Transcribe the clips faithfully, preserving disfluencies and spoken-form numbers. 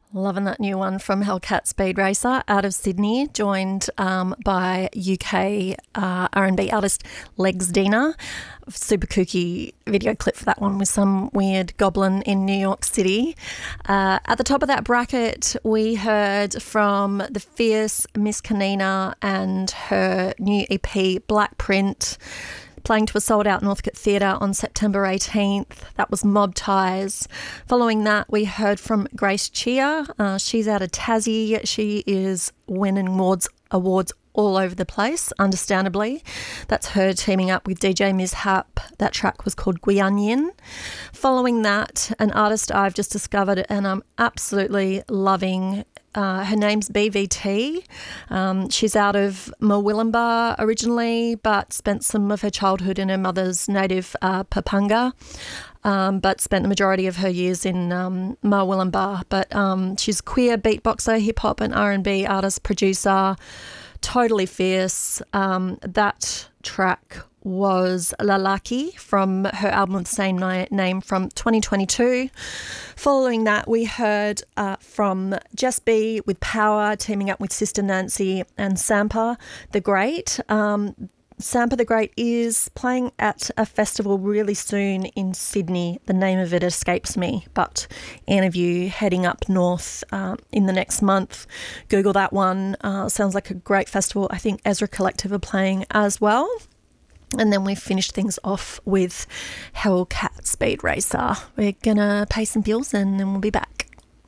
Loving that new one from Hellcat Speed Racer out of Sydney, joined um, by U K uh, R and B artist Legs Dina. Super kooky video clip for that one with some weird goblin in New York City. Uh, at the top of that bracket, we heard from the fierce Miss Kanina and her new E P Black Print, playing to a sold-out Northcote Theatre on September eighteenth. That was Mob Ties. Following that, we heard from Grace Chia. Uh, she's out of Tassie. She is winning awards, awards all over the place, understandably. That's her teaming up with D J Mishap. That track was called Guyanyin. Following that, an artist I've just discovered and I'm absolutely loving. Uh, her name's B V T. Um, she's out of Murwillumbah originally, but spent some of her childhood in her mother's native uh, Papunga, um, but spent the majority of her years in um, Murwillumbah. But um, she's a queer beatboxer, hip-hop and R and B artist, producer, totally fierce. Um, that track was Lalaki from her album of the same ni- name from twenty twenty-two. Following that, we heard uh, from Jess B with Power, teaming up with Sister Nancy and Sampa the Great. Um, Sampa the Great is playing at a festival really soon in Sydney. The name of it escapes me, but any of you heading up north uh, in the next month, Google that one. Uh, sounds like a great festival. I think Ezra Collective are playing as well. And then we finished things off with Hellcat Speed Racer. We're going to pay some bills and then we'll be back.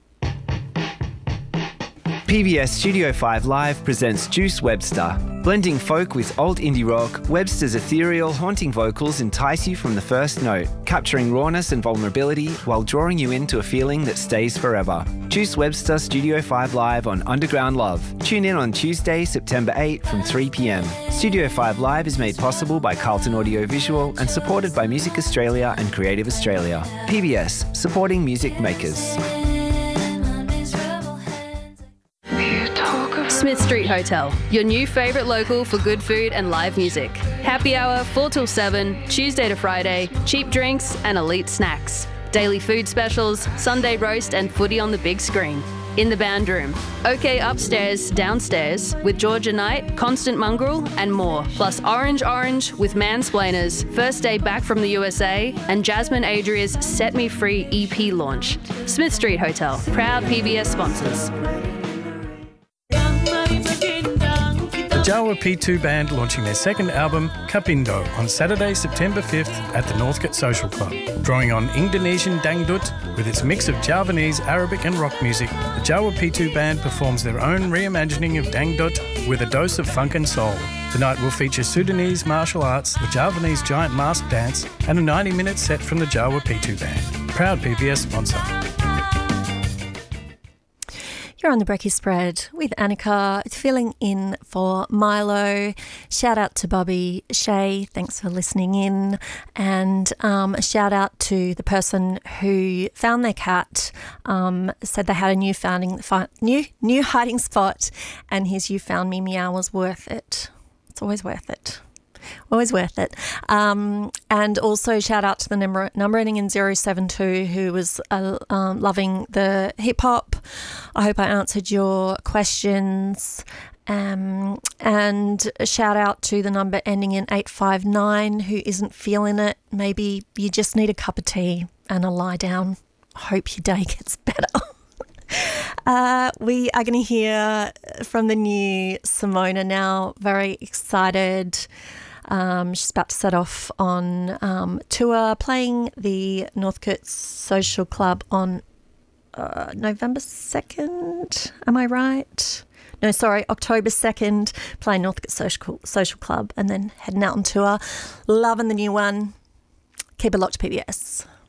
P B S Studio five Live presents Juice Webster. Blending folk with old indie rock, Webster's ethereal, haunting vocals entice you from the first note, capturing rawness and vulnerability while drawing you into a feeling that stays forever. Juice Webster Studio five Live on Underground Love. Tune in on Tuesday, September eighth from three p.m. Studio five Live is made possible by Carlton Audio Visual and supported by Music Australia and Creative Australia. P B S, supporting music makers. Smith Street Hotel, your new favourite local for good food and live music. Happy hour, four till seven, Tuesday to Friday, cheap drinks and elite snacks. Daily food specials, Sunday roast and footy on the big screen. In the band room. OK Upstairs, Downstairs with Georgia Knight, Constant Mongrel and more. Plus Orange Orange with Mansplainers, First Day Back from the U S A and Jasmine Adria's Set Me Free E P launch. Smith Street Hotel, proud P B S sponsors. The Jawa P two Band launching their second album, Kapindo, on Saturday, September fifth at the Northcote Social Club. Drawing on Indonesian dangdut with its mix of Javanese, Arabic and rock music, the Jawa P two Band performs their own reimagining of dangdut with a dose of funk and soul. The night will feature Sudanese martial arts, the Javanese giant mask dance and a ninety-minute set from the Jawa P two Band. Proud P B S sponsor. You're on the Brekkie Spread with Annika, filling in for Milo. Shout out to Bobby Shea, thanks for listening in. And um, a shout out to the person who found their cat, um, said they had a new, founding, fi- new, new hiding spot, and his You Found Me meow was worth it. It's always worth it. Always worth it. Um, and also shout out to the number, number ending in zero seven two who was uh, um, loving the hip-hop. I hope I answered your questions. Um, and a shout out to the number ending in eight five nine who isn't feeling it. Maybe you just need a cup of tea and a lie down. I hope your day gets better. Uh, we are going to hear from the new Simona now. Very excited. Um, she's about to set off on um, tour, playing the Northcote Social Club on uh, November second. Am I right? No, sorry, October second, playing Northcote Social, Social Club and then heading out on tour. Loving the new one. Keep it locked to P B S.